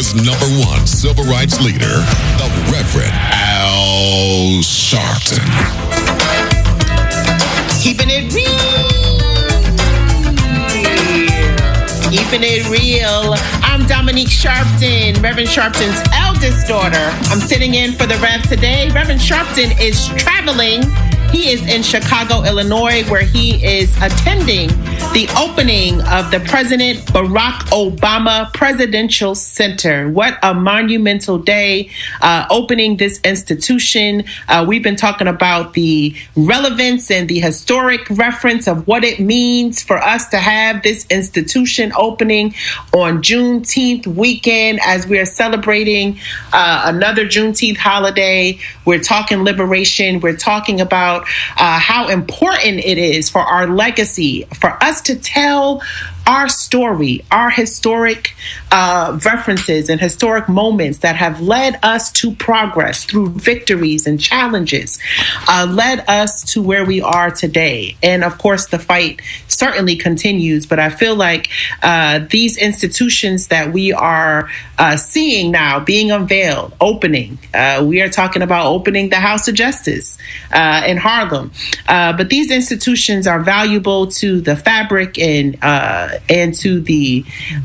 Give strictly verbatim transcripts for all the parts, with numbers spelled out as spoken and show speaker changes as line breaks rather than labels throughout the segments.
America's number one civil rights leader, the Reverend Al Sharpton.
Keeping it real. Keeping it real. I'm Dominique Sharpton, Reverend Sharpton's eldest daughter. I'm sitting in for the Rev today. Reverend Sharpton is traveling. He is in Chicago, Illinois, where he is attending the opening of the President Barack Obama Presidential Center. What a monumental day, uh, opening this institution. Uh, we've been talking about the relevance and the historic reference of what it means for us to have this institution opening on Juneteenth weekend as we are celebrating uh, another Juneteenth holiday. We're talking liberation. We're talking about Uh, how important it is for our legacy, for us to tell our story, our historic uh, references and historic moments that have led us to progress through victories and challenges, uh, led us to where we are today. And of course, the fight certainly continues. But I feel like uh, these institutions that we are uh, seeing now being unveiled, opening, uh, we are talking about opening the House of Justice uh, in Harlem. Uh, but these institutions are valuable to the fabric and uh, and to the,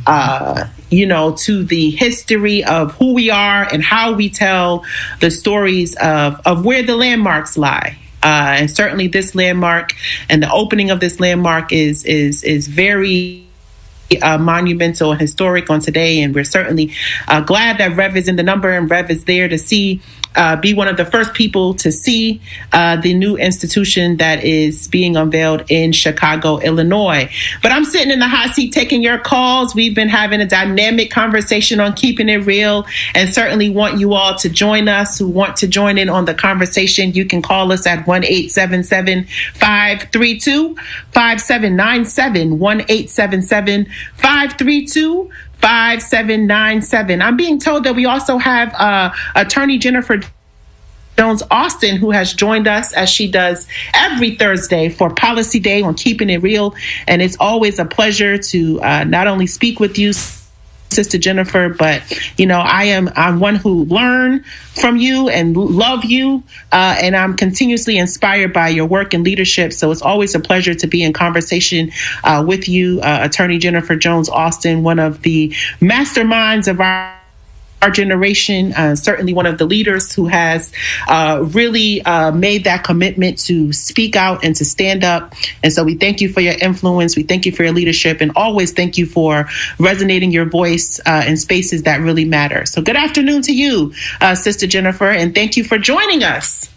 uh, you know, to the history of who we are and how we tell the stories of, of where the landmarks lie. Uh, and certainly this landmark and the opening of this landmark is is is very Uh, monumental and historic on today, and we're certainly uh, glad that Rev is in the number and Rev is there to see, uh, be one of the first people to see uh, the new institution that is being unveiled in Chicago, Illinois. But I'm sitting in the hot seat taking your calls. We've been having a dynamic conversation on Keeping It Real, and certainly want you all to join us who want to join in on the conversation. You can call us at one eight seven seven, five three two, five seven nine seven, one eight seven seven, five three two, five seven nine seven. I'm being told that we also have uh, Attorney Jennifer Jones Austin, who has joined us as she does every Thursday for Policy Day on Keeping It Real. And it's always a pleasure to uh, not only speak with you, Sister Jennifer, but you know, I am I'm one who learn from you and love you, uh, and I'm continuously inspired by your work and leadership. So it's always a pleasure to be in conversation uh, with you, uh, Attorney Jennifer Jones Austin, one of the masterminds of our our generation, uh, certainly one of the leaders who has uh, really uh, made that commitment to speak out and to stand up. And so we thank you for your influence. We thank you for your leadership, and always thank you for resonating your voice uh, in spaces that really matter. So good afternoon to you, uh, Sister Jennifer, and thank you for joining us.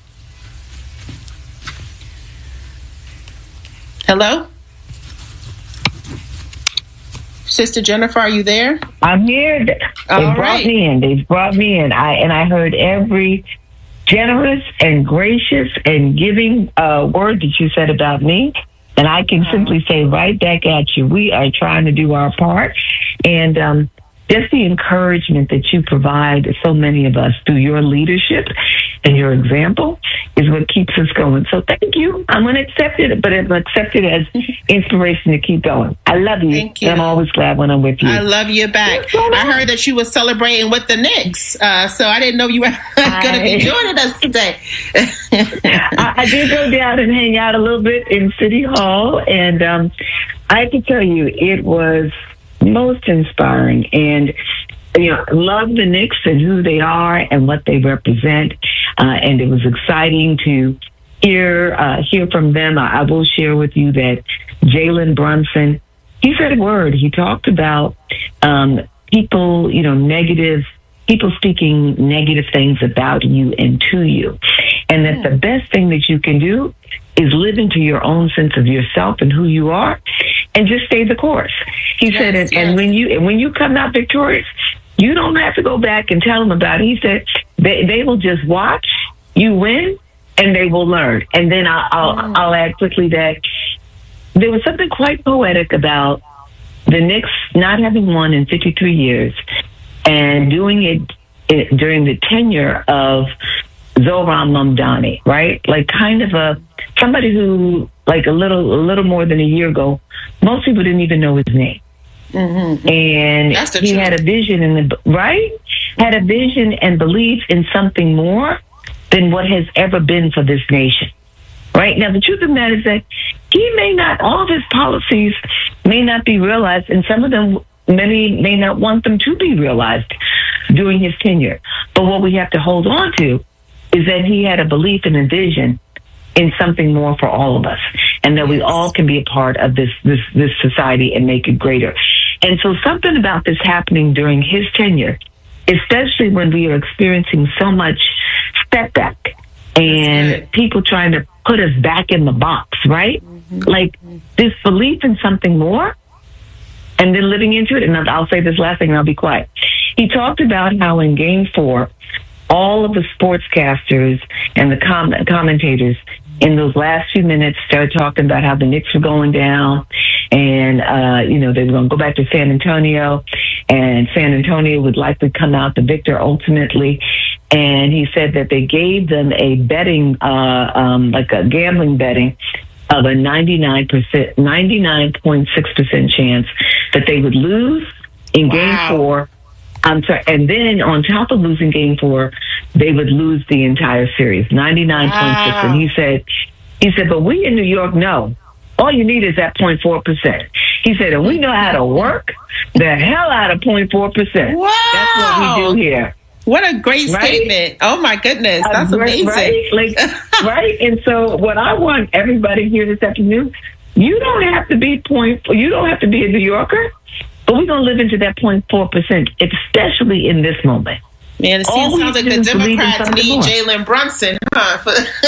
Hello? Sister Jennifer, are you there?
I'm here. They
All
brought
right.
me in. They brought me in. I and I heard every generous and gracious and giving uh, word that you said about me. And I can simply say right back at you, we are trying to do our part. And um, just the encouragement that you provide so many of us through your leadership and your example is what keeps us going. So thank you. I'm going to accept it, but I'm accept it as inspiration to keep going. I love you.
Thank you.
I'm always glad when I'm with you.
I love you back. I heard that you were celebrating with the Knicks, uh, so I didn't know you were going to be joining us today.
I, I did go down and hang out a little bit in City Hall, and um, I have to tell you, it was most inspiring. And you know, love the Knicks and who they are and what they represent. Uh, and it was exciting to hear uh, hear from them. I, I will share with you that Jalen Brunson, he said a word. He talked about um, people, you know, negative, people speaking negative things about you and to you. And that the best thing that you can do is live into your own sense of yourself and who you are and just stay the course. He
yes,
said, and,
yes.
and when you and when you come out victorious, you don't have to go back and tell them about it. He said they, they will just watch you win and they will learn. And then I'll, I'll,
mm.
I'll add quickly that there was something quite poetic about the Knicks not having won in fifty-three years and doing it, it during the tenure of Zoran Mamdani, right? Like kind of a somebody who, like a little, a little more than a year ago, most people didn't even know his name.
Mm-hmm.
And he
truth.
had a vision in the right, had a vision and belief in something more than what has ever been for this nation. Right now, the truth of the matter is that he may not, all of his policies may not be realized, and some of them, many may not want them to be realized during his tenure. But what we have to hold on to is that he had a belief and a vision in something more for all of us, and that we all can be a part of this this this society and make it greater. And so something about this happening during his tenure, especially when we are experiencing so much setback and people trying to put us back in the box, right? Mm-hmm. Like this belief in something more and then living into it. And I'll say this last thing and I'll be quiet. He talked about how in game four, all of the sportscasters and the com- commentators in those last few minutes started talking about how the Knicks were going down and, uh, you know, they were going to go back to San Antonio and San Antonio would likely come out the victor ultimately. And he said that they gave them a betting, uh, um, like a gambling betting of a ninety-nine percent, ninety-nine point six percent chance that they would lose in wow. game four. I'm sorry. And then on top of losing game four, they would lose the entire series, ninety-nine point six. Wow. And he said, he said, but we in New York know all you need is that zero point four percent. He said, and we know how to work the hell out of zero point four percent.
Wow.
That's what we do here.
What a great right? statement. Oh my goodness. That's uh, amazing.
Right? Like, right? And so what I want everybody here this afternoon, you don't have to be point, you don't have to be a New Yorker, but we're going to live into that zero point four percent, especially in this moment.
Man, it seems, sounds like the Democrats need Jalen Brunson, huh?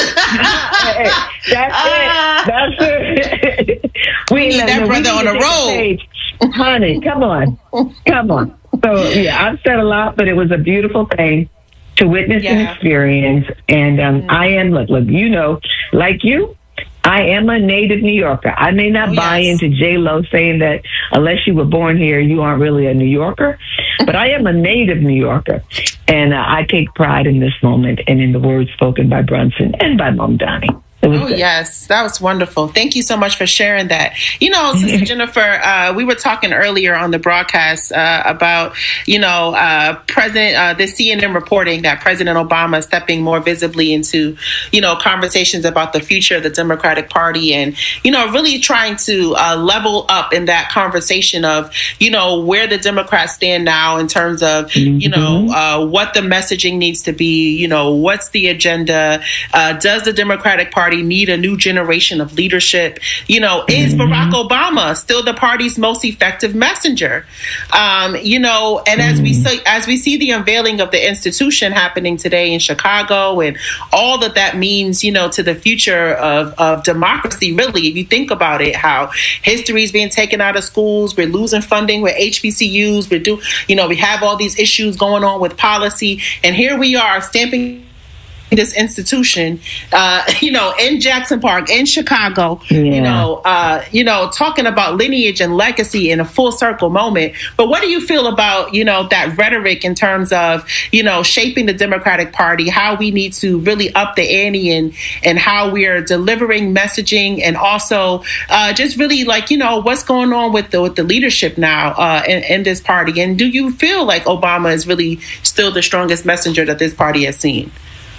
That's it. That's it.
We, we need that brother on the road.
Honey, come on. Come on. So, yeah, I've said a lot, but it was a beautiful thing to witness yeah. and experience. And um, mm-hmm. I am, look, look, you know, like you, I am a native New Yorker. I may not oh, buy yes. into J-Lo saying that unless you were born here, you aren't really a New Yorker. But I am a native New Yorker. And uh, I take pride in this moment and in the words spoken by Brunson and by Mamdani.
Oh, good. Yes. That was wonderful. Thank you so much for sharing that. You know, Sister Jennifer, uh, we were talking earlier on the broadcast uh, about, you know, uh, President, uh, the C N N reporting that President Obama stepping more visibly into, you know, conversations about the future of the Democratic Party and, you know, really trying to uh, level up in that conversation of, you know, where the Democrats stand now in terms of, mm-hmm. you know, uh, what the messaging needs to be, you know, what's the agenda? Uh, does the Democratic Party need a new generation of leadership? You know, is Barack Obama still the party's most effective messenger? Um, you know, and as we see, as we see the unveiling of the institution happening today in Chicago and all that that means, you know, to the future of, of democracy, really, if you think about it, how history is being taken out of schools, we're losing funding with H B C Us, we do, you know, we have all these issues going on with policy, and here we are stamping this institution, uh, you know, in Jackson Park, in Chicago, yeah. you know, uh, you know, talking about lineage and legacy in a full circle moment. But what do you feel about, you know, that rhetoric in terms of, you know, shaping the Democratic Party, how we need to really up the ante and, and how we are delivering messaging and also uh, just really like, you know, what's going on with the, with the leadership now uh, in, in this party? And do you feel like Obama is really still the strongest messenger that this party has seen?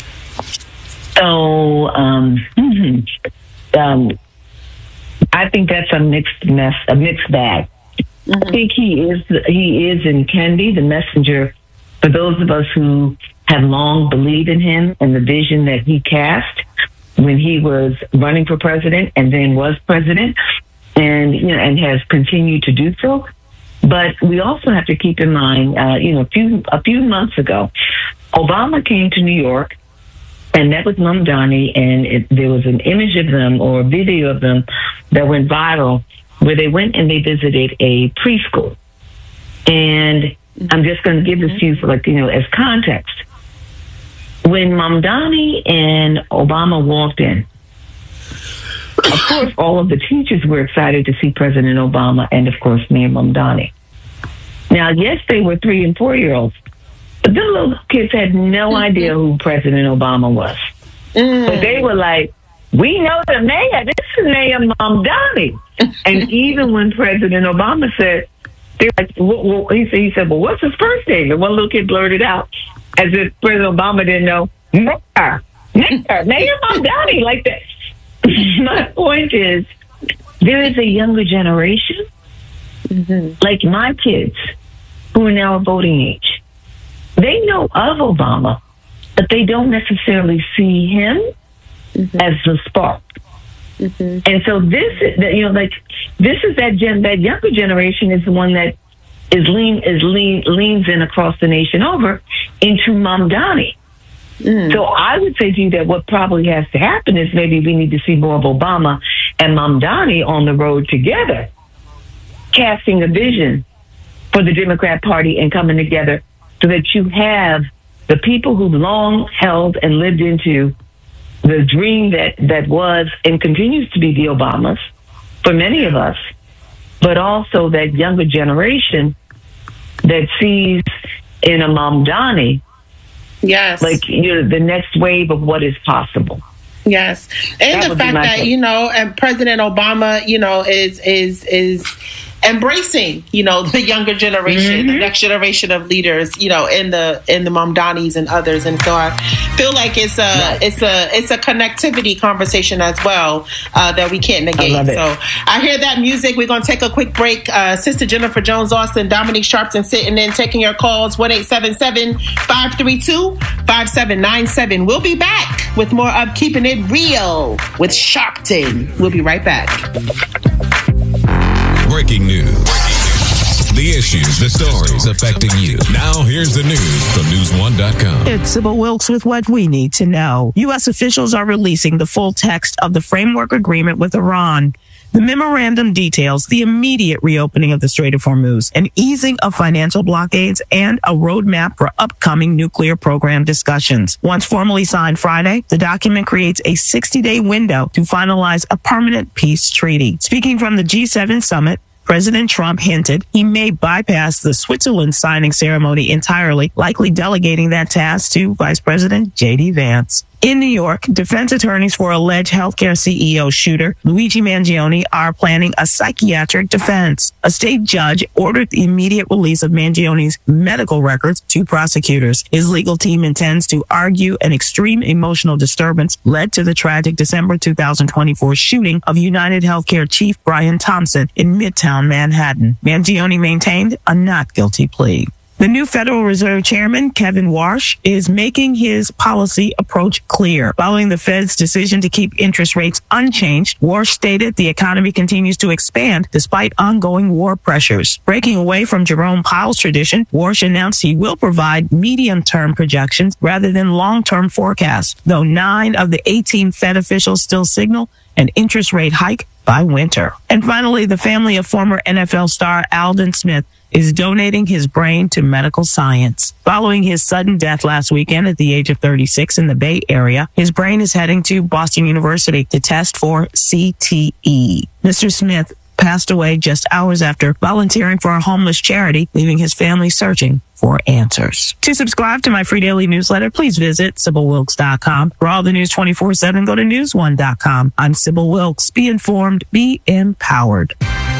So, um, um, I think that's a mixed mess, a mixed bag. Mm-hmm. I think he is, he is and can be the messenger for those of us who have long believed in him and the vision that he cast when he was running for president and then was president, and you know, and has continued to do so. But we also have to keep in mind, uh, you know, a few a few months ago, Obama came to New York. And that was Mamdani, and it, there was an image of them or a video of them that went viral where they went and they visited a preschool. And I'm just going to give this to you for, like, you know, as context. When Mamdani and Obama walked in, of course, all of the teachers were excited to see President Obama and, of course, Mayor Mamdani. Now, yes, they were three and four-year-olds. But the little kids had no idea who President Obama was. Mm. But they were like, we know the mayor. This is Mayor Mamdani. And even when President Obama said, They're like, well, well, he said, he said, well, what's his first name? And one little kid blurted out, as if President Obama didn't know, Mayor, Mayor, Mayor Mamdani, like that. My point is, there is a younger generation, mm-hmm. like my kids, who are now voting age. They know of Obama, but they don't necessarily see him mm-hmm. as the spark. Mm-hmm. And so this, you know, like this is that gen, that younger generation is the one that is lean is lean leans in across the nation over into Mamdani. Mm. So I would say to you that what probably has to happen is maybe we need to see more of Obama and Mamdani on the road together, casting a vision for the Democrat Party and coming together so that you have the people who've long held and lived into the dream that, that was and continues to be the Obamas for many of us, but also that younger generation that sees in a Mamdani,
yes,
like, you know, the next wave of what is possible.
Yes, and
That
the
would be
fact
my
that
take.
you know, and President Obama, you know, is is is embracing, you know, the younger generation,
Mm-hmm.
the next generation of leaders, you know, in the in the Mamdanis and others, and so I feel like it's a
Right.
it's a it's a connectivity conversation as well uh, that we can't negate.
love it.
So I hear that music. We're gonna take a quick break. Uh, Sister Jennifer Jones Austin, Dominique Sharpton sitting in, taking your calls. one eight seven seven, five three two, five seven nine seven. We'll be back with more of Keeping It Real with Sharpton. We'll be right back.
Breaking news. The issues, the stories affecting you. Now here's the news from news one dot com.
It's Sybil Wilkes with what we need to know. U S officials are releasing the full text of the framework agreement with Iran. The memorandum details the immediate reopening of the Strait of Hormuz, an easing of financial blockades, and a roadmap for upcoming nuclear program discussions. Once formally signed Friday, the document creates a sixty-day window to finalize a permanent peace treaty. Speaking from the G seven summit, President Trump hinted he may bypass the Switzerland signing ceremony entirely, likely delegating that task to Vice President J D Vance. In New York, defense attorneys for alleged healthcare C E O shooter Luigi Mangione are planning a psychiatric defense. A state judge ordered the immediate release of Mangione's medical records to prosecutors. His legal team intends to argue an extreme emotional disturbance led to the tragic December two thousand twenty-four shooting of United Healthcare chief Brian Thompson in Midtown Manhattan. Mangione maintained a not guilty plea. The new Federal Reserve Chairman, Kevin Warsh, is making his policy approach clear. Following the Fed's decision to keep interest rates unchanged, Warsh stated the economy continues to expand despite ongoing war pressures. Breaking away from Jerome Powell's tradition, Warsh announced he will provide medium-term projections rather than long-term forecasts, though nine of the eighteen Fed officials still signal an interest rate hike by winter. And finally, the family of former N F L star Aldon Smith is donating his brain to medical science. Following his sudden death last weekend at the age of thirty-six in the Bay Area, his brain is heading to Boston University to test for C T E. Mister Smith passed away just hours after volunteering for a homeless charity, leaving his family searching for answers. To subscribe to my free daily newsletter, please visit Sybil Wilkes dot com. For all the news twenty-four seven, go to news one dot com. I'm Sybil Wilkes. Be informed, be empowered.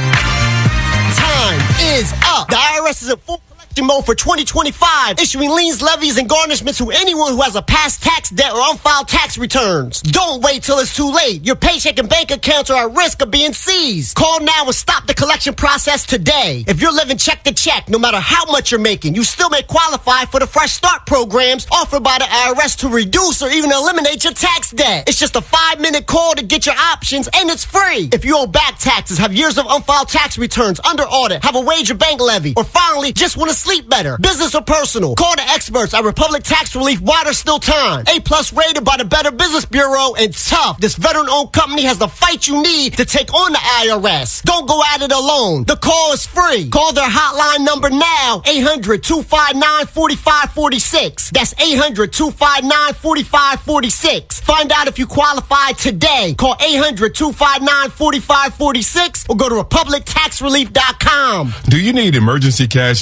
Time is up. The I R S is in full collection mode for twenty twenty-five, issuing liens, levies, and garnishments to anyone who has a past tax debt or unfiled tax returns. Don't wait till it's too late. Your paycheck and bank accounts are at risk of being seized. Call now and stop the collection process today. If you're living check to check, no matter how much you're making, you still may qualify for the Fresh Start programs offered by the I R S to reduce or even eliminate your tax debt. It's just a five-minute call to get your options, and it's free. If you owe back taxes, have years of unfiled tax returns, under audit, have a wage or bank levy, or finally just want to sleep better, business or personal, call the experts at Republic Tax Relief while there's still time. A-plus rated by the Better Business Bureau, and tough. This veteran-owned company has the fight you need to take on the I R S. Don't go at it alone. The call is free. Call their hotline number now, eight hundred, two five nine, four five four six. That's eight hundred, two five nine, four five four six. Find out if you qualify today. Call eight hundred, two five nine, four five four six or go to Republic Tax Relief dot com.
Do you need emergency cash now?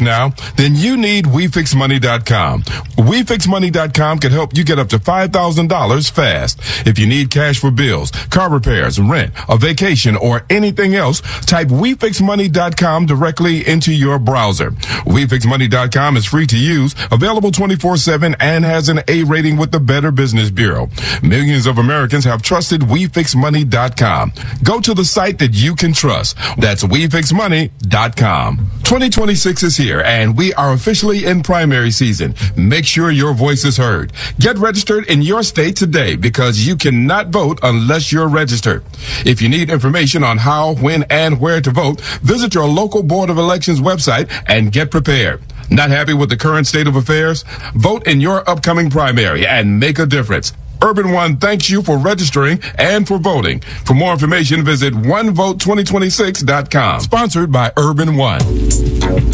then you need we fix money dot com. we fix money dot com can help you get up to five thousand dollars fast. If you need cash for bills, car repairs, rent, a vacation, or anything else, type we fix money dot com directly into your browser. we fix money dot com is free to use, available twenty-four seven, and has an A rating with the Better Business Bureau. Millions of Americans have trusted we fix money dot com. Go to the site that you can trust. That's we fix money dot com. twenty twenty-six is here, and we are officially in primary season. Make sure your voice is heard. Get registered in your state today, because you cannot vote unless you're registered. If you need information on how, when, and where to vote, visit your local Board of Elections website and get prepared. Not happy with the current state of affairs? Vote in your upcoming primary and make a difference. Urban One thanks you for registering and for voting. For more information, visit one vote twenty twenty-six dot com. Sponsored by Urban One.